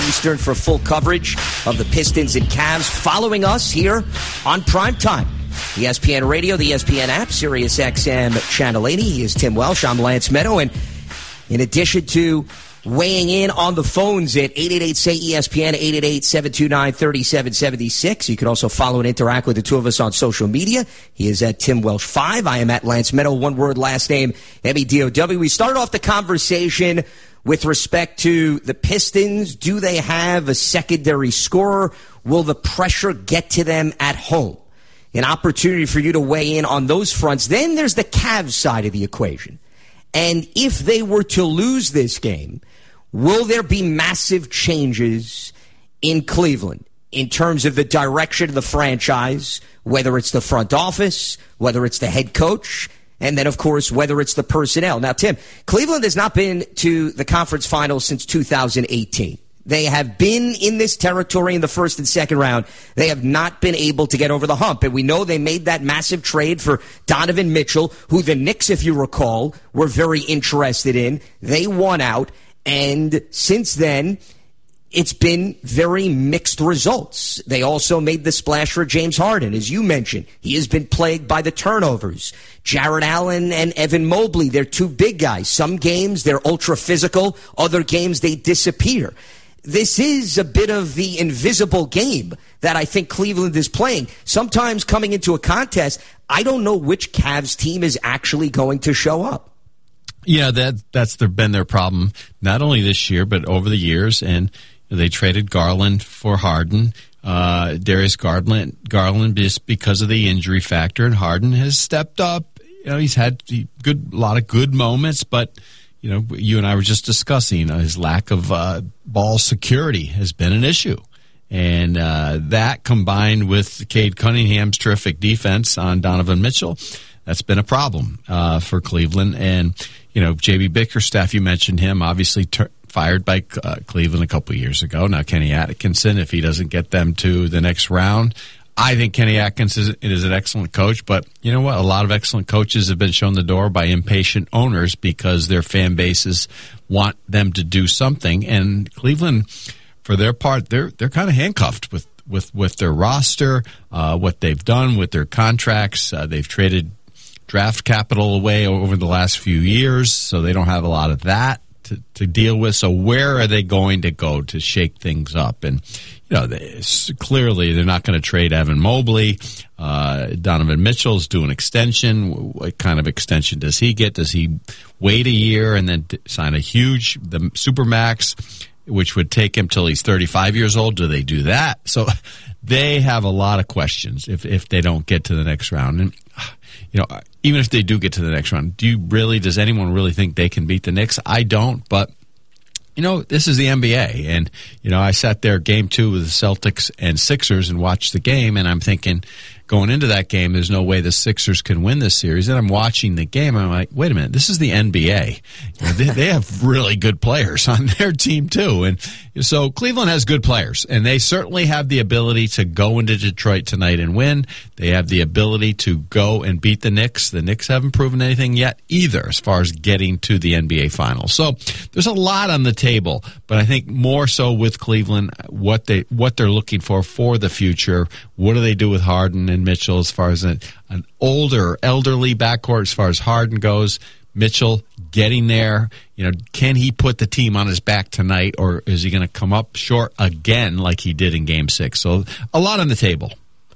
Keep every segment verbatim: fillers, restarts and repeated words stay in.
Eastern for full coverage of the Pistons and Cavs. Following us here on Primetime. E S P N Radio, the E S P N app, Sirius X M Channel eighty. He is Tim Welsh. I'm Lance Meadow. And in addition to weighing in on the phones at eight eight eight, S A Y, E S P N, eight eight eight, seven two nine, three seven seven six. You can also follow and interact with the two of us on social media. He is at Tim Welsh five. I am at Lance Meadow. One word, last name, M E D O W. We started off the conversation with respect to the Pistons. Do they have a secondary scorer? Will the pressure get to them at home? An opportunity for you to weigh in on those fronts. Then there's the Cavs side of the equation. And if they were to lose this game, will there be massive changes in Cleveland in terms of the direction of the franchise, whether it's the front office, whether it's the head coach, and then, of course, whether it's the personnel? Now, Tim, Cleveland has not been to the conference finals since two thousand eighteen. They have been in this territory in the first and second round. They have not been able to get over the hump. And we know they made that massive trade for Donovan Mitchell, who the Knicks, if you recall, were very interested in. They won out. And since then, it's been very mixed results. They also made the splash for James Harden. As you mentioned, he has been plagued by the turnovers. Jarrett Allen and Evan Mobley, they're two big guys. Some games, they're ultra physical. Other games, they disappear. This is a bit of the invisible game that I think Cleveland is playing. Sometimes coming into a contest, I don't know which Cavs team is actually going to show up. Yeah, that that's their, been their problem, not only this year, but over the years. And they traded Garland for Harden. Uh, Darius Garland, Garland just because of the injury factor, and Harden has stepped up. You know, he's had a good, lot of good moments, but you know, you and I were just discussing uh, his lack of uh, ball security has been an issue. And uh, that combined with Cade Cunningham's terrific defense on Donovan Mitchell, that's been a problem uh, for Cleveland. And, you know, J B Bickerstaff, you mentioned him, obviously ter- fired by uh, Cleveland a couple years ago. Now, Kenny Atkinson, if he doesn't get them to the next round, I think Kenny Atkins is, is an excellent coach, but you know what? A lot of excellent coaches have been shown the door by impatient owners because their fan bases want them to do something. And Cleveland, for their part, they're they're kind of handcuffed with, with, with their roster, uh, what they've done with their contracts. Uh, they've traded draft capital away over the last few years, so they don't have a lot of that to, to deal with. So where are they going to go to shake things up? And you know, they, clearly they're not going to trade Evan Mobley. Uh, Donovan Mitchell's due an extension. What kind of extension does he get? Does he wait a year and then sign a huge, the Supermax, which would take him till he's thirty-five years old? Do they do that? So they have a lot of questions if, if they don't get to the next round. And, you know, even if they do get to the next round, do you really, does anyone really think they can beat the Knicks? I don't, but you know, this is the N B A, and, you know, I sat there game two with the Celtics and Sixers and watched the game, and I'm thinking, going into that game, there's no way the Sixers can win this series. And I'm watching the game, and I'm like, wait a minute, this is the N B A. You know, they, they have really good players on their team, too. And so Cleveland has good players, and they certainly have the ability to go into Detroit tonight and win. They have the ability to go and beat the Knicks. The Knicks haven't proven anything yet either as far as getting to the N B A Finals. So there's a lot on the table, but I think more so with Cleveland, what, they, what they're looking for for the future. What do they do with Harden and Mitchell as far as an, an older, elderly backcourt as far as Harden goes? Mitchell getting there, you know, can he put the team on his back tonight, or is he going to come up short again like he did in Game Six? So a lot on the table.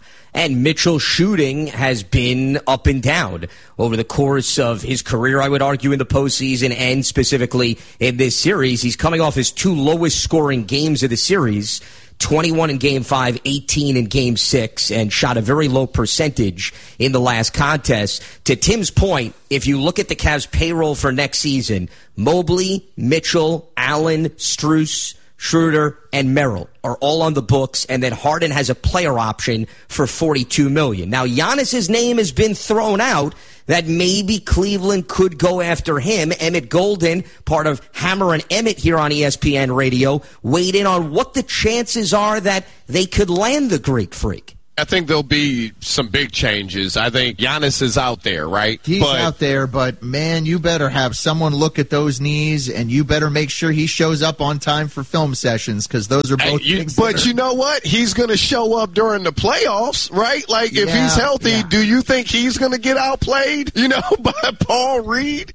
And Mitchell's shooting has been up and down over the course of his career, I would argue, in the postseason and specifically in this series. He's coming off his two lowest scoring games of the series, twenty-one in Game five, eighteen in Game six, and shot a very low percentage in the last contest. To Tim's point, if you look at the Cavs' payroll for next season, Mobley, Mitchell, Allen, Strus, Schroeder, and Merrill are all on the books, and then Harden has a player option for forty-two million dollars. Now, Giannis's name has been thrown out that maybe Cleveland could go after him. Emmett Golden, part of Hammer and Emmett here on E S P N Radio, weighed in on what the chances are that they could land the Greek Freak. I think there'll be some big changes. I think Giannis is out there, right? He's but, out there, but, man, you better have someone look at those knees, and you better make sure he shows up on time for film sessions, because those are both you, things. But are, you know what? He's going to show up during the playoffs, right? Like, if yeah, he's healthy, yeah. do you think he's going to get outplayed, you know, by Paul Reed?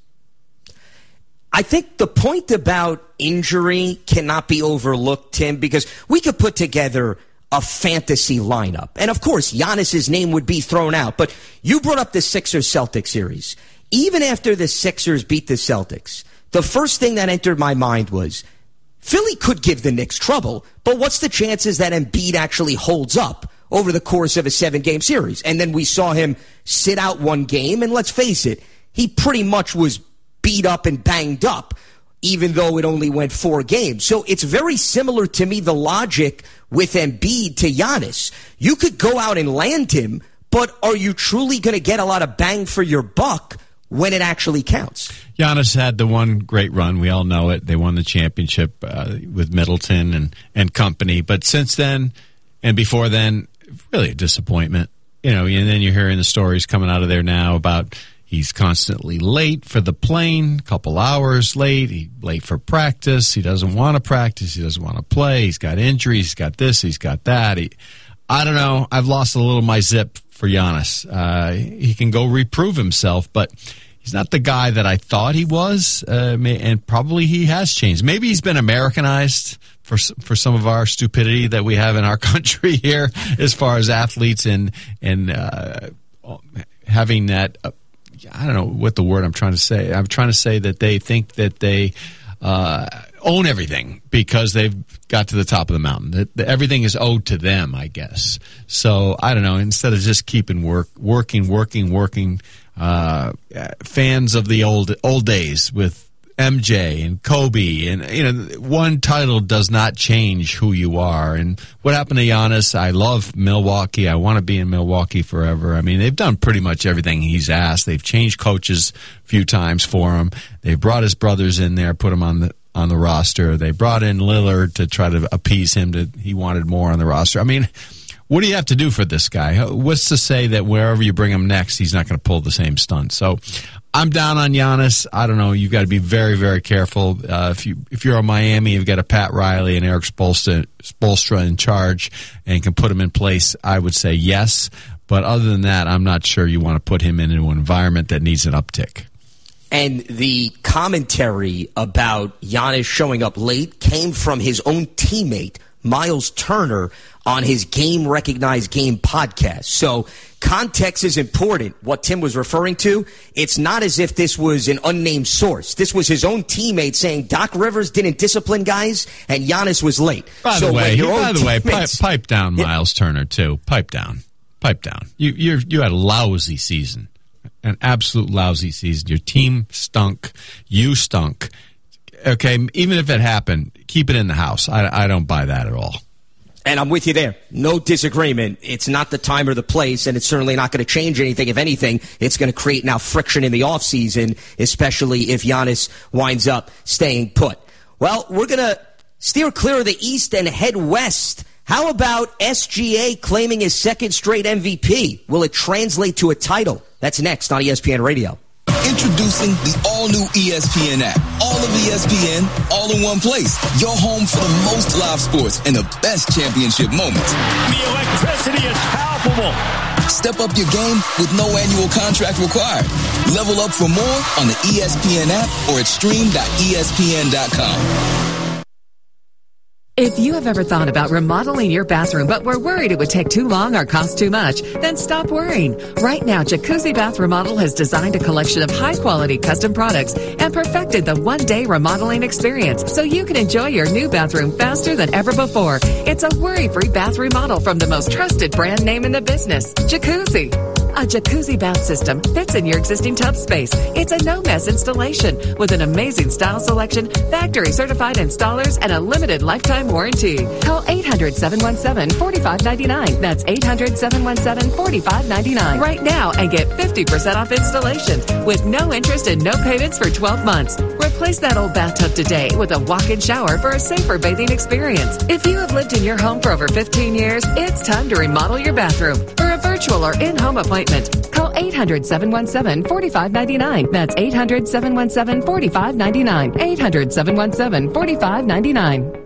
I think the point about injury cannot be overlooked, Tim, because we could put together a fantasy lineup. And, of course, Giannis's name would be thrown out. But you brought up the Sixers-Celtics series. Even after the Sixers beat the Celtics, the first thing that entered my mind was Philly could give the Knicks trouble, but what's the chances that Embiid actually holds up over the course of a seven-game series? And then we saw him sit out one game, and let's face it, he pretty much was beat up and banged up, even though it only went four games. So it's very similar to me, the logic with Embiid to Giannis. You could go out and land him, but are you truly going to get a lot of bang for your buck when it actually counts? Giannis had the one great run. We all know it. They won the championship uh, with Middleton and, and company. But since then and before then, really a disappointment. You know, and then you're hearing the stories coming out of there now about he's constantly late for the plane, couple hours late. He late for practice. He doesn't want to practice. He doesn't want to play. He's got injuries. He's got this. He's got that. He, I don't know. I've lost a little my zip for Giannis. Uh, he can go reprove himself, but he's not the guy that I thought he was, uh, and probably he has changed. Maybe he's been Americanized for for some of our stupidity that we have in our country here as far as athletes and, and uh, having that uh, – I don't know what the word I'm trying to say. I'm trying to say that they think that they uh, own everything because they've got to the top of the mountain. That, that everything is owed to them, I guess. So I don't know. Instead of just keeping work, working, working, working, uh, fans of the old old days with M J and Kobe, and you know, one title does not change who you are. And what happened to Giannis? I love Milwaukee. I want to be in Milwaukee forever. I mean, they've done pretty much everything he's asked. They've changed coaches a few times for him. They brought his brothers in there, put him on the on the roster. They brought in Lillard to try to appease him. To he wanted more on the roster. I mean, what do you have to do for this guy? What's to say that wherever you bring him next, he's not going to pull the same stunt? So I'm down on Giannis. I don't know. You've got to be very, very careful. Uh, if, you, if you're on Miami, you've got a Pat Riley and Eric Spoelstra, Spoelstra in charge and can put him in place, I would say yes. But other than that, I'm not sure you want to put him into an environment that needs an uptick. And the commentary about Giannis showing up late came from his own teammate, Miles Turner, on his Game Recognized Game podcast. So context is important. What Tim was referring to, it's not as if this was an unnamed source. This was his own teammate saying Doc Rivers didn't discipline guys and Giannis was late. By so the way, your by own the way, pipe, teammates, pipe down, Miles yeah. Turner too. Pipe down, pipe down. You you you had a lousy season, an absolute lousy season. Your team stunk. You stunk. Okay, even if it happened, keep it in the house. I I don't buy that at all. And I'm with you there. No disagreement. It's not the time or the place, and it's certainly not going to change anything. If anything, it's going to create now friction in the offseason, especially if Giannis winds up staying put. Well, we're going to steer clear of the East and head west. How about S G A claiming his second straight M V P? Will it translate to a title? That's next on E S P N Radio. Introducing the all-new E S P N app. All of E S P N, all in one place. Your home for the most live sports and the best championship moments. The electricity is palpable. Step up your game with no annual contract required. Level up for more on the E S P N app or at stream dot E S P N dot com. If you have ever thought about remodeling your bathroom but were worried it would take too long or cost too much, then stop worrying. Right now, Jacuzzi Bath Remodel has designed a collection of high-quality custom products and perfected the one-day remodeling experience so you can enjoy your new bathroom faster than ever before. It's a worry-free bath remodel from the most trusted brand name in the business, Jacuzzi. A jacuzzi bath system fits in your existing tub space. It's a no-mess installation with an amazing style selection, factory certified installers, and a limited lifetime warranty. Call eight hundred, seven one seven, four five nine nine. That's eight hundred, seven one seven, four five nine nine. Right now and get fifty percent off installation with no interest and no payments for twelve months. Replace that old bathtub today with a walk-in shower for a safer bathing experience. If you have lived in your home for over fifteen years, it's time to remodel your bathroom. For a virtual or in-home appointment, call eight hundred, seven one seven, four five nine nine. That's eight hundred, seven one seven, four five nine nine. eight hundred, seven one seven, four five nine nine.